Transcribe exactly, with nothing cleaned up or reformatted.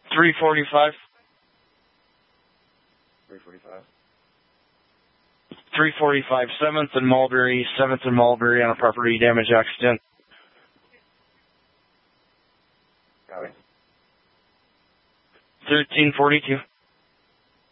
three forty-five. three forty-five. three forty-five, seventh and Mulberry, seventh and Mulberry on a property damage accident. Copy. thirteen forty-two.